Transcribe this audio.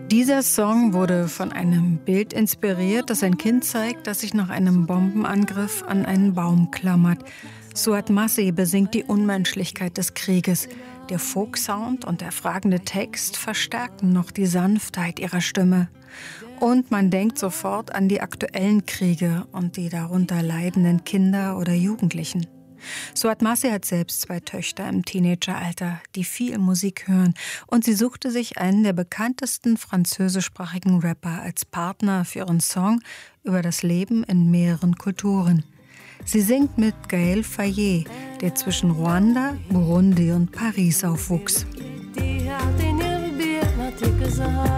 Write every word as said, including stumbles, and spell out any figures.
Dieser Song wurde von einem Bild inspiriert, das ein Kind zeigt, das sich nach einem Bombenangriff an einen Baum klammert. Suad Masih besingt die Unmenschlichkeit des Krieges. Der Folksound und der fragende Text verstärken noch die Sanftheit ihrer Stimme. Und man denkt sofort an die aktuellen Kriege und die darunter leidenden Kinder oder Jugendlichen. Suad Masih hat selbst zwei Töchter im Teenageralter, die viel Musik hören, und sie suchte sich einen der bekanntesten französischsprachigen Rapper als Partner für ihren Song über das Leben in mehreren Kulturen. Sie singt mit Gaël Faye, der zwischen Ruanda, Burundi und Paris aufwuchs. Die